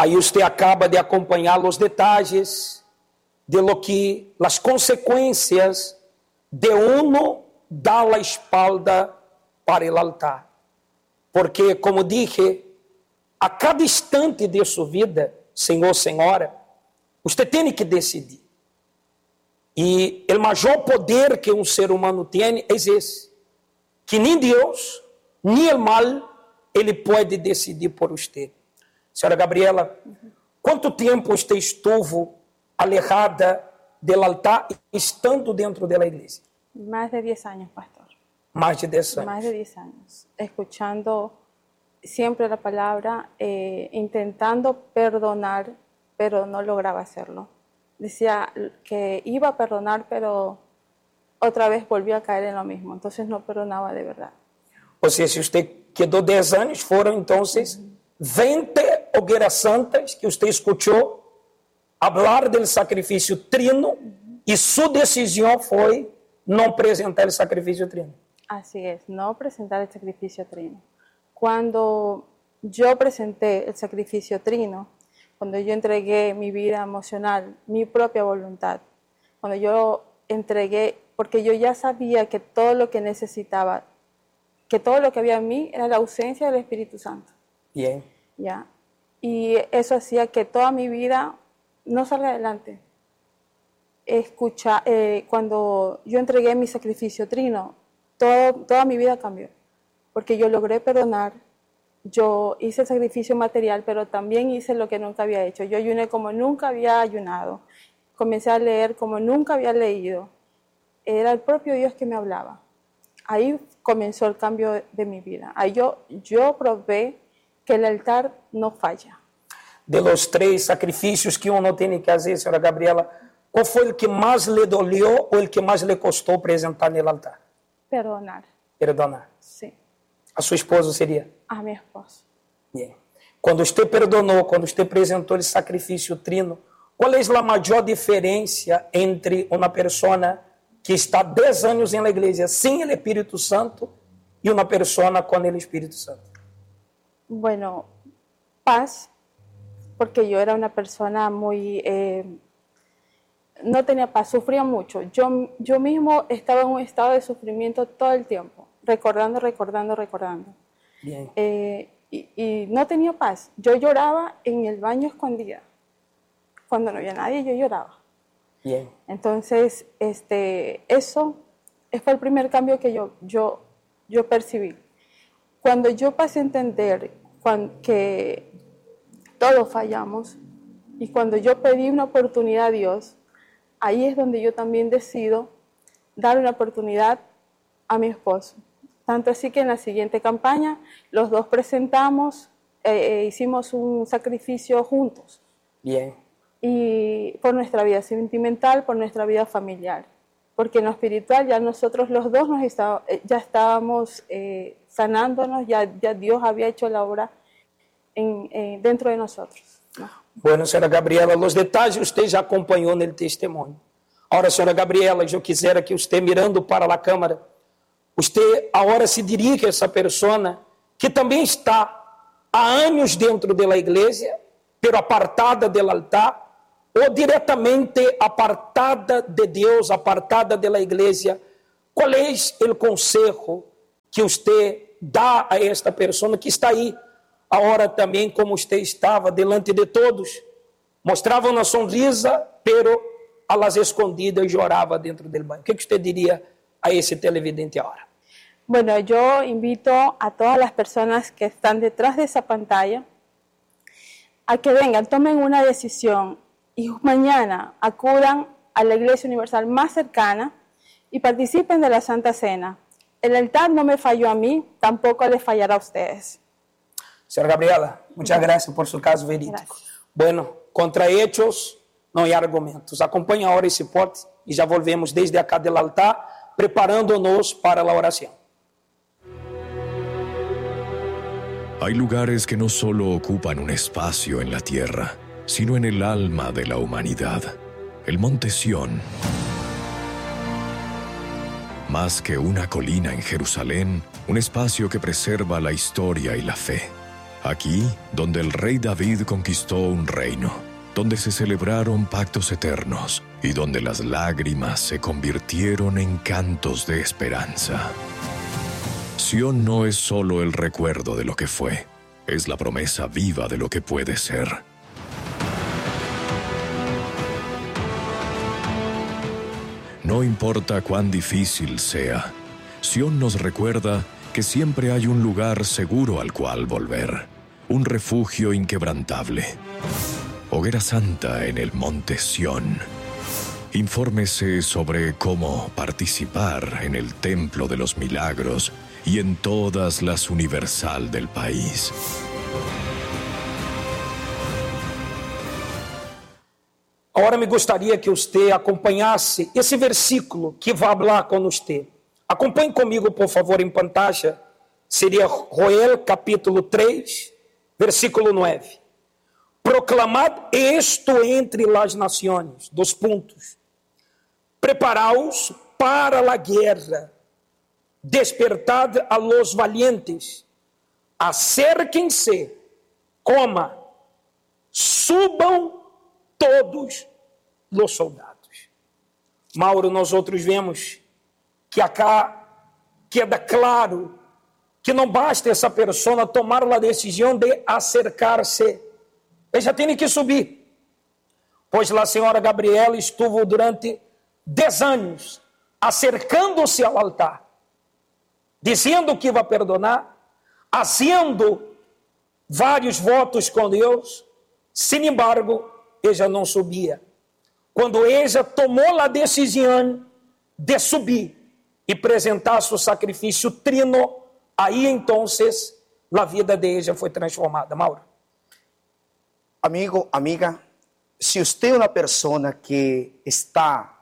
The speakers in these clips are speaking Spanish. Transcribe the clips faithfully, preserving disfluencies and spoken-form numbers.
Aí você acaba de acompanhar os detalhes de lo que, as consequências de uno dar a espalda para o altar. Porque, como dije, a cada instante de sua vida, senhor, senhora, você tem que decidir. E o maior poder que um ser humano tem é esse, que nem Deus, nem o mal, ele pode decidir por você. Senhora Gabriela, quanto tempo você esteve alejada do altar, estando dentro da igreja? Más de diez años, pastor. Más de diez años. Más de diez años. Escuchando siempre la palabra, eh, intentando perdonar, pero no lograba hacerlo. Decía que iba a perdonar, pero otra vez volvía a caer en lo mismo. Entonces no perdonaba de verdad. Ou seja, se você quedou dez anos, foram então vinte hogueiras santas que você escutou falar do sacrifício trino e sua decisão foi não apresentar o sacrifício trino. Así es, no presentar el sacrificio trino. Cuando yo presenté el sacrificio trino, cuando yo entregué mi vida emocional, mi propia voluntad, cuando yo entregué, porque yo ya sabía que todo lo que necesitaba, que todo lo que había en mí era la ausencia del Espíritu Santo. Bien. ¿Ya? Y eso hacía que toda mi vida no salga adelante. Escucha, eh, cuando yo entregué mi sacrificio trino, todo, toda mi vida cambió, porque yo logré perdonar, yo hice el sacrificio material, pero también hice lo que nunca había hecho. Yo ayuné como nunca había ayunado, comencé a leer como nunca había leído. Era el propio Dios que me hablaba. Ahí comenzó el cambio de mi vida. Ahí yo, yo probé que el altar no falla. De los tres sacrificios que uno tiene que hacer, señora Gabriela, ¿cuál fue el que más le dolió o el que más le costó presentar en el altar? Perdonar. Perdonar. Sí. ¿A su esposo sería? A mi esposo. Bien. Cuando usted perdonó, cuando usted presentó el sacrificio trino, ¿cuál es la mayor diferencia entre una persona que está diez años en la iglesia sin el Espíritu Santo y una persona con el Espíritu Santo? Bueno, paz, porque yo era una persona muy... Eh, no tenía paz, sufría mucho. Yo, yo mismo estaba en un estado de sufrimiento todo el tiempo, recordando, recordando, recordando. Bien. Eh, y, y no tenía paz. Yo lloraba en el baño escondida. Cuando no había nadie, yo lloraba. Bien. Entonces, este, eso fue el primer cambio que yo, yo, yo percibí. Cuando yo pasé a entender cuando, que todos fallamos, y cuando yo pedí una oportunidad a Dios, ahí es donde yo también decido dar una oportunidad a mi esposo. Tanto así que en la siguiente campaña los dos presentamos, eh, eh, hicimos un sacrificio juntos. Bien. Y por nuestra vida sentimental, por nuestra vida familiar. Porque en lo espiritual ya nosotros los dos nos está, ya estábamos eh, sanándonos, ya, ya Dios había hecho la obra en, eh, dentro de nosotros, ¿no? Bueno, señora Gabriela, los detalles usted já acompanhou no testemunho. Ahora, señora Gabriela, eu quisiera que usted, mirando para a câmera, usted agora se dirige a essa pessoa que também está há anos dentro da igreja, pero apartada do altar, ou diretamente apartada de Deus, apartada da igreja. Qual é o conselho que você dá a esta pessoa que está aí, agora também como você estava, delante de todos, mostrava uma sonrisa, pero a las escondidas chorava dentro do banho? O que você diria a esse televidente agora? Bueno, yo invito a todas las personas que están detrás de esa pantalla a que vengan, tomen una decisión y mañana acudan a la Iglesia Universal más cercana y participen de la Santa Cena. El altar no me falló a mí, tampoco les fallará a ustedes. Señora Gabriela, muchas gracias por su caso verídico. Gracias. Bueno, contra hechos não há argumentos. Acompanhe agora esse pote e já volvemos desde acá do altar, preparando-nos para a oração. Hay lugares que no solo ocupan un espacio en la tierra, sino en el alma de la humanidad. El Monte Sión, más que una colina en Jerusalén, un espacio que preserva la historia y la fe. Aquí, donde el rey David conquistó un reino, donde se celebraron pactos eternos y donde las lágrimas se convirtieron en cantos de esperanza. Sión no es solo el recuerdo de lo que fue, es la promesa viva de lo que puede ser. No importa cuán difícil sea, Sión nos recuerda que siempre hay un lugar seguro al cual volver, un refugio inquebrantable. Hoguera Santa en el Monte Sión. Infórmese sobre cómo participar en el Templo de los Milagros y en todas las Universal del país. Agora me gostaria que você acompanhasse esse versículo que vai falar com você. Acompanhe comigo, por favor, em pantalla. Seria Joel, capítulo três, versículo nove. Proclamad esto entre las naciones, dos puntos. Preparaos para la guerra. Despertad a los valientes. Acérquense, coma, subam todos os soldados. Mauro, nós outros vemos que acá queda claro que não basta essa pessoa tomar a decisão de acercar-se. Ele já tem que subir. Pois a senhora Gabriela estuvo durante dez anos acercando-se ao altar, dizendo que ia perdonar, fazendo vários votos com Deus. Sin embargo, ella não subia. Quando ella tomou a decisão de subir e apresentar seu sacrifício trino, aí então a vida de ella foi transformada. Mauro. Amigo, amiga, se usted es una persona que está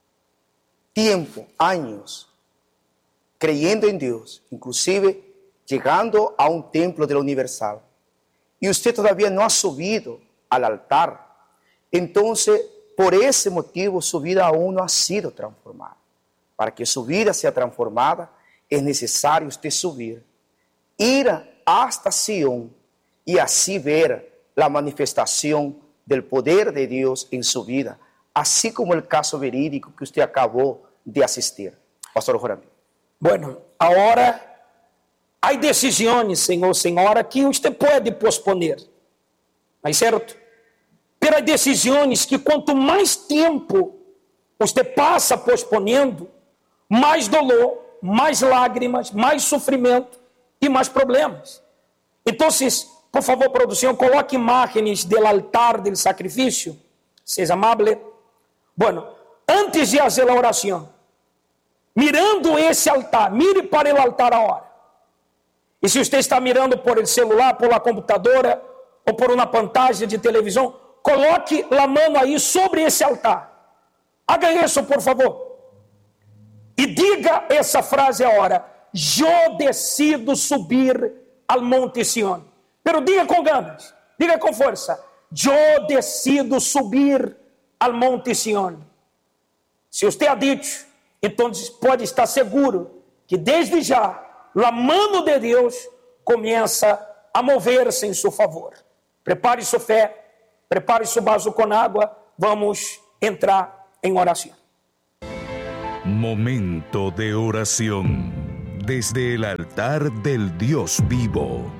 tiempo, años, creyendo en Dios, inclusive llegando a un templo de la Universal, y usted todavía no ha subido al altar, entonces, por ese motivo, su vida aún no ha sido transformada. Para que su vida sea transformada, es necesario usted subir, ir hasta Sion y así ver la manifestación del poder de Dios en su vida, así como el caso verídico que usted acabó de asistir. Pastor Joramil. Bueno, agora há decisões, senhor, senhora, que você pode posponer, não é certo? Pero há decisões que quanto mais tempo você passa posponendo, mais dolor, mais lágrimas, mais sofrimento e mais problemas. Então, por favor, produção, coloque imagens do altar do sacrifício. Seja amável. Bueno, antes de fazer a oração, mirando esse altar, mire para o altar agora. E se você está mirando por el celular, por la computadora ou por uma pantalla de televisão, coloque a mão aí sobre esse altar. Haga isso, por favor. E diga essa frase agora: eu decido subir ao Monte Sión. Pero diga com ganas, diga com força: eu decido subir ao Monte Sión. Se você ha dicho, então pode estar seguro que desde já a mão de Deus começa a mover-se em seu favor. Prepare sua fé, prepare seu vaso com água, vamos entrar em oração. Momento de oración desde el altar del Dios vivo.